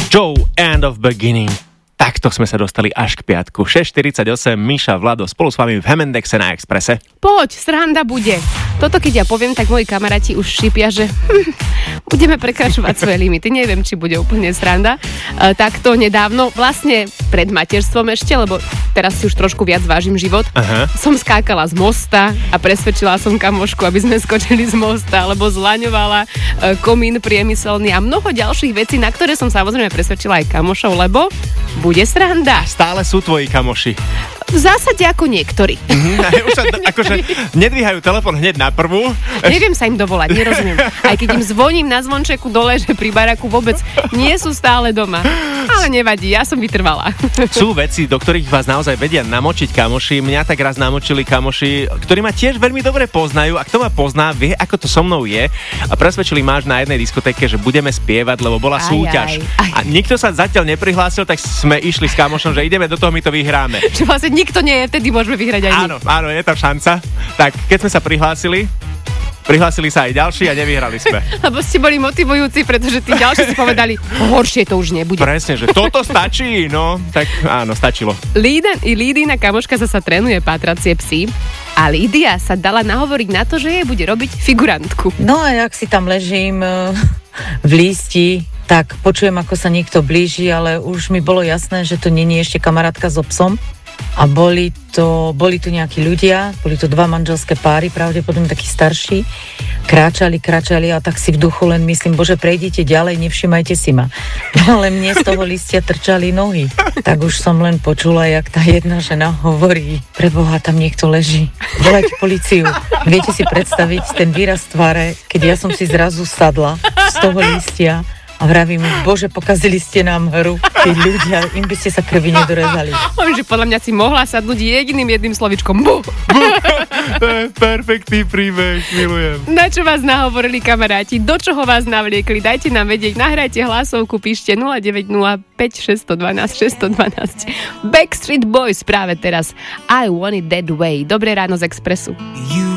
Joe and of Beginning. Takto sme sa dostali až k piatku. 6.48, Miša, Vlado, spolu s vami v Hemendexe na Expresse. Poď, sranda bude. Toto keď ja poviem, tak moji kamaráti už šípia, že budeme prekračovať svoje limity. Neviem, či bude úplne sranda. Takto nedávno, vlastne pred materstvom ešte, lebo teraz si už trošku viac vážim život. Aha. Som skákala z mosta a presvedčila som kamošku, aby sme skočili z mosta, alebo zlaňovala komín priemyselný a mnoho ďalších vecí, na ktoré som samozrejme presvedčila aj kamošov, lebo bude sranda. Stále sú tvoji kamoši. V zásade ako niektorí. Už sa akože nedvíhajú telefón hneď na prvú. Neviem sa im dovolať, nerozumiem. Aj keď im zvoním na zvončeku dole, že pri baraku vôbec nie sú stále doma. Ale nevadí, ja som vytrvala. Sú veci, do ktorých vás naozaj vedia namočiť kamoši. Mňa tak raz namočili kamoši, ktorí ma tiež veľmi dobre poznajú. A kto ma pozná, vie, ako to so mnou je. A presvedčili máš na jednej diskotéke, že budeme spievať, lebo bola súťaž. A nikto sa zatiaľ neprihlásil, tak sme išli s kamošom, že ideme do toho, my to vyhráme. Že vlastne nikto nie je, vtedy môžeme vyhrať aj my. Áno, je tam šanca. Tak, keď sme sa prihlásili sa aj ďalší a nevyhrali sme. Lebo ste boli motivujúci, pretože tí ďalší si povedali, horšie to už nebude. Presne, že toto stačí, no. Tak áno, stačilo. Lídina kamoška sa trénuje pátracie psy a Lídia sa dala nahovoriť na to, že jej bude robiť figurantku. No a jak si tam ležím v lísti, tak počujem, ako sa niekto blíži, ale už mi bolo jasné, že to nie je ešte kamarátka so psom. A boli tu nejakí ľudia, boli to dva manželské páry, pravdepodobne takí starší, kráčali a tak si v duchu len myslím, Bože, prejdite ďalej, nevšimajte si ma. No ale mne z toho listia trčali nohy. Tak už som len počula, jak tá jedna žena hovorí, preboha, tam niekto leží, volajte políciu. Viete si predstaviť ten výraz tváre, keď ja som si zrazu sadla z toho listia a vravím, Bože, pokazili ste nám hru, tí ľudia, im by ste sa krvi nedorezali. Že podľa mňa si mohla sadnúť jedným slovičkom. To je perfektný príbeh, milujem. Na čo vás nahovorili kamaráti? Do čoho vás navliekli? Dajte nám vedieť, nahrajte hlasovku, píšte 0905 612 612. Backstreet Boys práve teraz. I Want It That Way. Dobré ráno z Expressu.